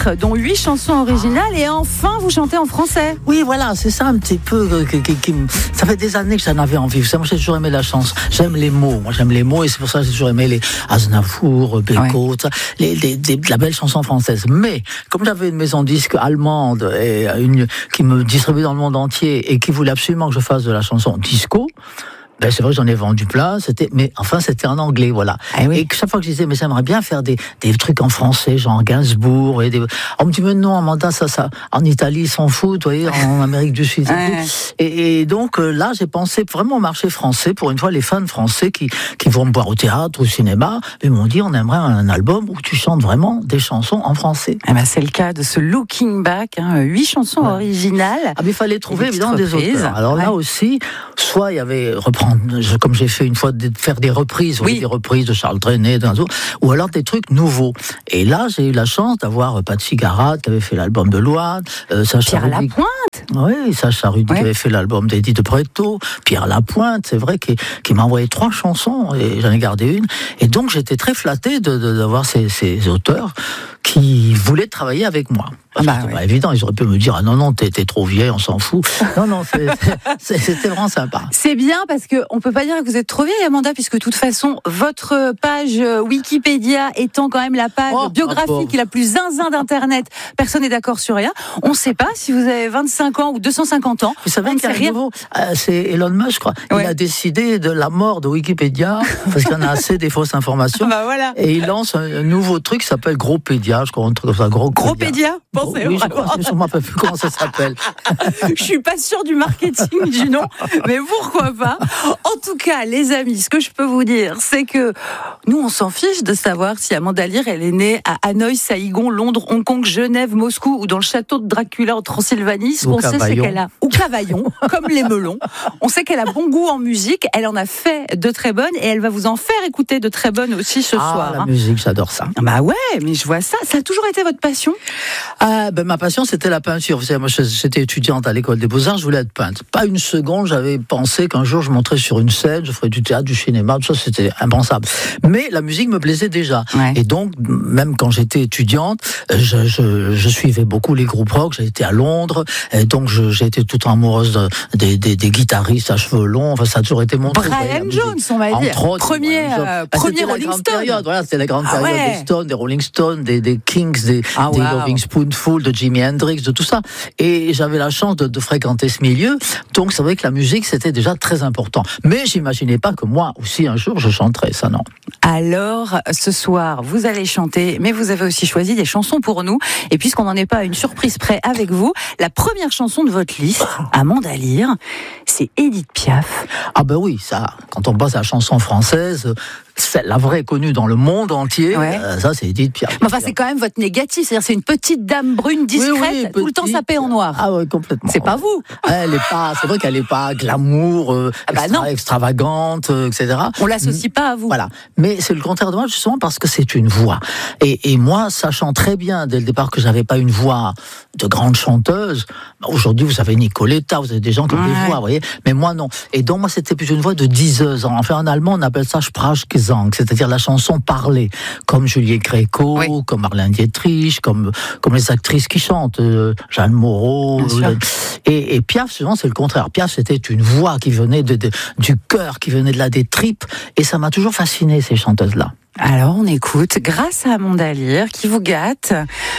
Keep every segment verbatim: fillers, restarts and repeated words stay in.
titres, dont huit chansons originales, et enfin vous chantez en français. Oui, voilà, c'est ça un petit peu euh, qui, qui, qui, ça fait des années que j'en avais envie. Moi, j'ai toujours aimé la chanson. J'aime les mots. Moi, j'aime les mots, et c'est pour ça que j'ai toujours aimé les Aznavour, Beko, ouais. les, les, les, la belle chanson française. Mais comme j'avais une maison de disques allemande et une qui me distribuait dans le monde entier et qui voulait absolument que je fasse de la chanson disco. Ben c'est vrai que j'en ai vendu plein, c'était, mais enfin c'était en anglais, voilà. Ah oui. Et que chaque fois que je disais, mais j'aimerais bien faire des, des trucs en français, genre Gainsbourg, et des... on me dit, mais non, Amanda, ça, ça, en Italie, ils s'en foutent, vous voyez, en Amérique du Sud. Ouais. Et, et donc euh, là, j'ai pensé vraiment au marché français, pour une fois, les fans français qui, qui vont me voir au théâtre, au cinéma, ils m'ont dit, on aimerait un album où tu chantes vraiment des chansons en français. Eh ben, c'est le cas de ce Looking Back, hein, huit chansons ouais. originales. Ah, mais il fallait trouver évidemment des auteurs. Alors ouais. là aussi, soit il y avait reprendre, comme j'ai fait une fois, de faire des reprises, oui. des reprises de Charles Trenet, ou alors des trucs nouveaux. Et là, j'ai eu la chance d'avoir Patsy Garat qui avait fait l'album de Louane, euh, Sacha Pierre Rudy, Lapointe. Oui, Sacha Rudy ouais. qui avait fait l'album d'Edith Preto, Pierre Lapointe, c'est vrai, qui, qui m'a envoyé trois chansons, et j'en ai gardé une. Et donc, j'étais très flatté de, de, d'avoir ces, ces auteurs qui voulaient travailler avec moi. Ah bah, c'était ouais. pas évident, ils auraient pu me dire, ah non, non, t'es, t'es trop vieille, on s'en fout. Non, non, c'est, c'est, c'était vraiment sympa. C'est bien parce qu'on peut pas dire que vous êtes trop vieille, Amanda, puisque de toute façon, votre page Wikipédia étant quand même la page oh, biographique la plus zinzin d'Internet, personne n'est d'accord sur rien. On sait pas si vous avez vingt-cinq ans ou deux cent cinquante ans. Vous savez qu'il y a un nouveau, euh, c'est Elon Musk, je crois. Ouais. Il a décidé de la mort de Wikipédia, parce qu'il y en a assez des fausses informations. Bah voilà. Et il lance un nouveau truc qui s'appelle Gropédia, je crois, un truc comme ça, Gros Gropédia, pensez oui, je crois, je ne me rappelle plus comment ça s'appelle. Je suis pas sûre du marketing du nom, mais pourquoi pas. En tout cas, les amis, ce que je peux vous dire, c'est que nous, on s'en fiche de savoir si Amanda Lear, elle est née à Hanoï, Saïgon, Londres, Hong Kong, Genève, Moscou ou dans le château de Dracula en Transylvanie. Ce qu'on sait, c'est qu'elle a, ou Cavaillon, comme les melons. On sait qu'elle a bon goût en musique. Elle en a fait de très bonnes et elle va vous en faire écouter de très bonnes aussi ce ah, soir. La hein. musique, j'adore ça. Bah ouais, mais je vois ça. Ça a toujours été votre passion? Ah, ben ma passion, c'était la peinture. Vous savez, moi, j'étais étudiante à l'école des Beaux-Arts, je voulais être peintre. Pas une seconde, j'avais pensé qu'un jour, je monterais sur une scène, je ferais du théâtre, du cinéma, tout ça, c'était impensable. Mais la musique me plaisait déjà. Ouais. Et donc, même quand j'étais étudiante, je, je, je suivais beaucoup les groupes rock, j'ai été à Londres, et donc je, j'ai été tout amoureuse de, des, des, des guitaristes à cheveux longs, enfin, ça a toujours été mon truc. Brian Jones, on va dire. Autres, premier, euh, bah, premier Rolling Stone. Période, voilà, c'était la grande ah période ouais. des Stones, des Rolling Stones, des, des Kings, des, ah, des wow. Loving Spoonful, de Jimi Hendrix, de tout ça. Et j'avais la chance de, de fréquenter ce milieu. Donc, c'est vrai que la musique, c'était déjà très important. Mais j'imaginais pas que moi aussi, un jour, je chanterais. Ça, non. Alors, ce soir, vous allez chanter, mais vous avez aussi choisi des chansons pour nous. Et puisqu'on n'en est pas à une surprise près avec vous, la première chanson de votre liste, Amanda Lear, c'est Édith Piaf. Ah ben oui, ça, quand on passe à la chanson française, c'est la vraie connue dans le monde entier, ouais. euh, ça c'est Édith Piaf. Mais enfin, c'est quand même votre négatif, c'est-à-dire c'est une petite dame brune discrète, oui, oui, tout le temps sapée en noir. Ah oui, complètement. C'est pas vous. Elle est pas, c'est vrai qu'elle est pas glamour, euh, ah bah extra, extravagante, euh, et cetera. On l'associe pas à vous. Voilà. Mais c'est le contraire de moi, justement, parce que c'est une voix. Et, et moi, sachant très bien dès le départ que j'avais pas une voix de grande chanteuse, bah aujourd'hui vous avez Nicoletta, vous avez des gens qui ont ouais. des voix, vous voyez. Mais moi non. Et donc moi c'était plus une voix de diseuse. Enfin en allemand on appelle ça Sprachgesang, c'est-à-dire la chanson parlée, comme Juliette Gréco, oui. comme Marlène Dietrich, comme comme les actrices qui chantent, euh, Jeanne Moreau. Euh, et, et Piaf, souvent c'est le contraire. Piaf c'était une voix qui venait de, de, du cœur, qui venait de là des tripes, et ça m'a toujours fasciné ces chanteuses-là. Alors on écoute, grâce à Amanda Lear qui vous gâte.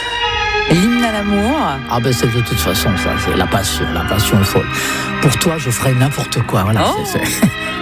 L'hymne à l'amour. Ah ben c'est de toute façon ça, c'est la passion, la passion folle. Pour toi je ferai n'importe quoi, voilà. Oh. c'est, c'est...